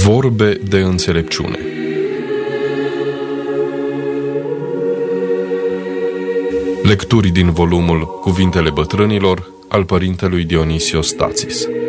Vorbe de înțelepciune. Lecturi din volumul Cuvintele bătrânilor al părintelui Dionisio Stațis.